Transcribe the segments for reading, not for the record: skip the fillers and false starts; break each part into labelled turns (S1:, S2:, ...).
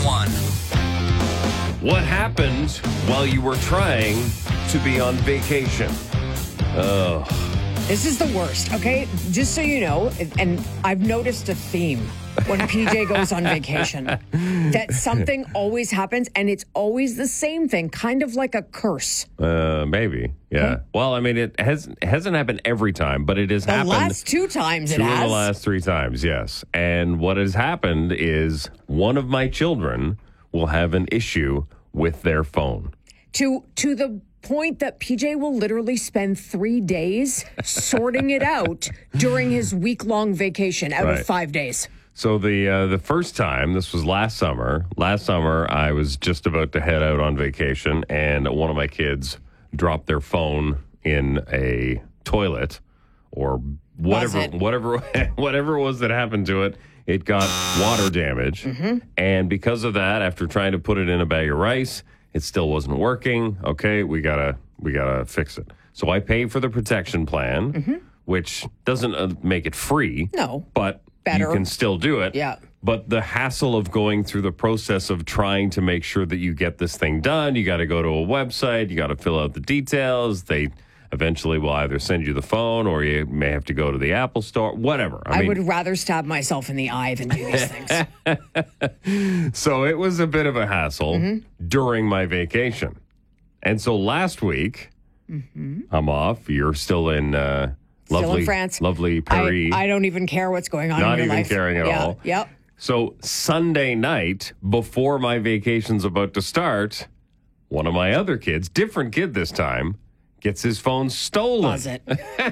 S1: 911.
S2: What happened while you were trying to be on vacation? Oh,
S3: This is the worst, okay? Just so you know, and I've noticed a theme when PJ goes on vacation, that something always happens, and it's always the same thing, kind of like a curse.
S2: maybe. Yeah. Well, I mean, it hasn't happened every time, but it has
S3: The
S2: happened.
S3: last 2 times it
S2: Two of
S3: has.
S2: the last 3 times, yes. And what has happened is one of my children will have an issue with their phone.
S3: To the point that PJ will literally spend 3 days sorting it out during his week-long vacation out
S2: Right.
S3: of 5 days.
S2: So the first time, this was last summer. Last summer, I was just about to head out on vacation, and one of my kids dropped their phone in a toilet or whatever it was that happened to it. It got water damage, and because of that, after trying to put it in a bag of rice, it still wasn't working. Okay, we gotta fix it. So I paid for the protection plan, which doesn't make it free.
S3: No.
S2: But
S3: Better.
S2: you can still do it.
S3: Yeah.
S2: But the hassle of going through the process of trying to make sure that you get this thing done, you got to go to a website, you got to fill out the details. They eventually will either send you the phone or you may have to go to the Apple store, whatever.
S3: I would rather stab myself in the eye than do these things.
S2: So it was a bit of a hassle during my vacation. And so last week, I'm off. You're still in
S3: Still in France.
S2: Lovely Paris.
S3: I don't even care what's going on
S2: Not
S3: in your
S2: even
S3: life.
S2: caring at all.
S3: Yep.
S2: So Sunday night, before my vacation's about to start, one of my other kids, different kid this time, gets his phone stolen.
S3: Was it?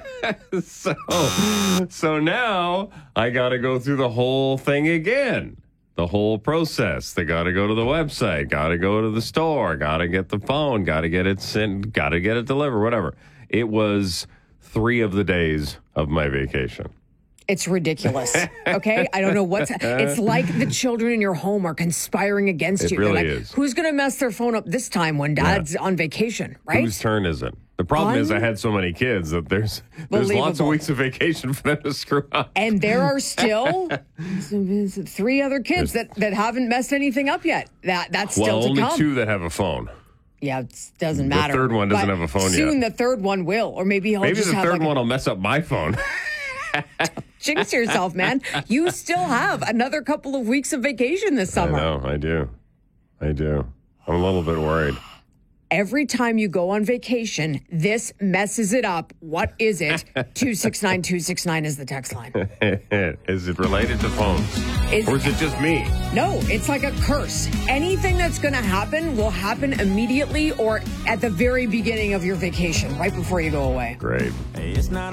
S2: So now I got to go through the whole thing again. The whole process. They got to go to the website, got to go to the store, got to get the phone, got to get it sent, got to get it delivered, whatever. It was 3 of the days of my vacation.
S3: It's ridiculous. Okay? I don't know what's... It's like the children in your home are conspiring against
S2: It
S3: you.
S2: really
S3: They're like,
S2: is.
S3: Who's going to mess their phone up this time when dad's on vacation, right?
S2: Whose turn is it? The problem is I had so many kids that there's lots of
S3: Believable.
S2: weeks of vacation for them to screw up.
S3: And there are still 3 other kids that haven't messed anything up yet. That's still to
S2: only
S3: come.
S2: 2 that have a phone.
S3: Yeah, it doesn't matter.
S2: third one doesn't
S3: But
S2: have a phone
S3: soon
S2: yet.
S3: the third one will. Or maybe he'll
S2: Maybe
S3: just
S2: the
S3: have
S2: third
S3: like
S2: one will mess up my phone.
S3: jinx yourself, man. You still have another couple of weeks of vacation this
S2: I
S3: summer.
S2: know, I do. I'm a little bit worried.
S3: Every time you go on vacation, this messes it up. What is it? 269-269 is the text line.
S2: Is it related to phones? Or is it just me?
S3: No, it's like a curse. Anything that's going to happen will happen immediately or at the very beginning of your vacation, right before you go away.
S2: Great.
S1: Hey, it's not